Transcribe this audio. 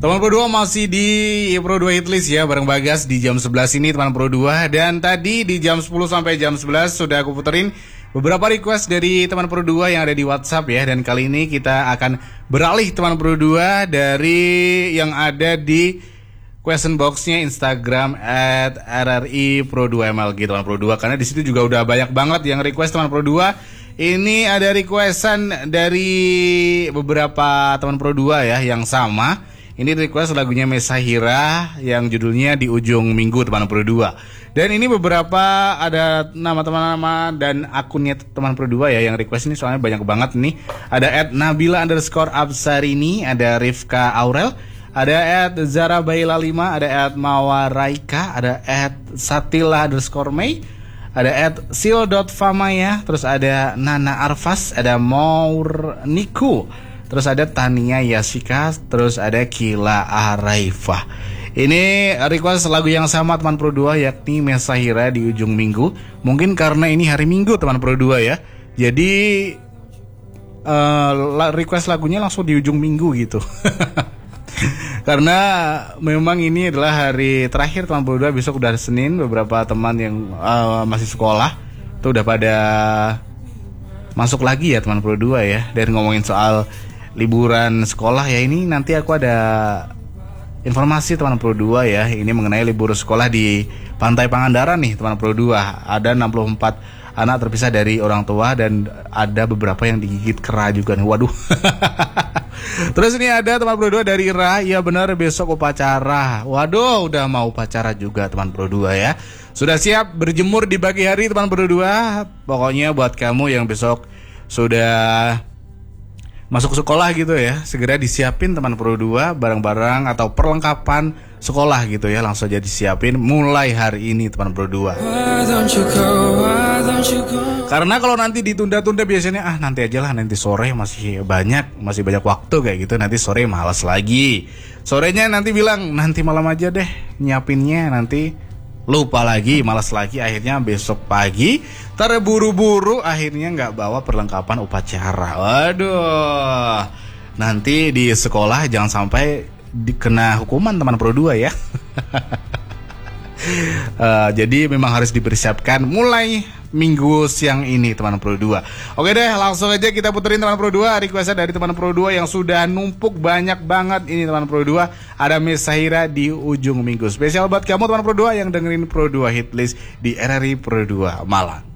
Teman Pro 2 masih di Pro 2 Hitlist ya, bareng Bagas di jam 11 ini teman Pro 2. Dan tadi di jam 10 sampai jam 11 sudah aku puterin beberapa request dari teman Pro 2 yang ada di WhatsApp ya. Dan kali ini kita akan beralih teman Pro 2 dari yang ada di question box-nya Instagram @RRI Pro 2 MLG teman Pro 2. Karena di situ juga udah banyak banget yang request teman Pro 2. Ini ada requestan dari beberapa teman Pro 2 ya yang sama. Ini request lagunya Mesahira yang judulnya Di Ujung Minggu teman Pro 2. Dan ini beberapa ada nama teman-nama dan akunnya teman Pro 2 ya yang request ini, soalnya banyak banget nih. Ada @Nabila_Absarini, ada Rifka Aurel, ada @Zarabaila5, ada @Mawaraika, ada @Satila_May, ada @Sil.famaya, terus ada Nana Arfas, ada Maur Niku, terus ada Tania Yasika, terus ada Kila Araifah. Ini request lagu yang sama teman Pro 2, yakni Mesahira Di Ujung Minggu. Mungkin karena ini hari Minggu teman Pro 2 ya, jadi request lagunya langsung di ujung minggu gitu. Karena memang ini adalah hari terakhir teman Pro 2, besok udah Senin. Beberapa teman yang masih sekolah tuh udah pada masuk lagi ya teman Pro 2 ya. Dan ngomongin soal liburan sekolah ya, ini nanti aku ada informasi teman Pro 2 ya. Ini mengenai libur sekolah di Pantai Pangandaran nih teman Pro 2. Ada 64 anak terpisah dari orang tua dan ada beberapa yang digigit kera juga nih. Waduh. Terus ini ada teman Pro 2 dari Ra. Ya benar, besok upacara. Waduh, udah mau upacara juga teman Pro 2 ya. Sudah siap berjemur di pagi hari teman Pro 2. Pokoknya buat kamu yang besok sudah masuk sekolah gitu ya, segera disiapin teman Pro 2 barang-barang atau perlengkapan sekolah gitu ya, langsung aja disiapin mulai hari ini teman Pro 2. Karena kalau nanti ditunda-tunda biasanya nanti aja lah, nanti sore masih banyak waktu kayak gitu, nanti sore malas lagi. Sorenya nanti bilang nanti malam aja deh nyiapinnya, nanti lupa lagi, malas lagi, akhirnya besok pagi terburu-buru akhirnya nggak bawa perlengkapan upacara. Waduh, nanti di sekolah jangan sampai kena hukuman teman Pro 2 ya. Jadi memang harus dipersiapkan mulai minggu siang ini teman Pro 2. Oke deh, langsung aja kita puterin teman Pro 2 requestnya dari teman Pro 2 yang sudah numpuk banyak banget ini teman Pro 2. Ada Mesahira Di Ujung Minggu. Spesial buat kamu teman Pro 2 yang dengerin Pro 2 Hitlist di RRI Pro 2 Malang.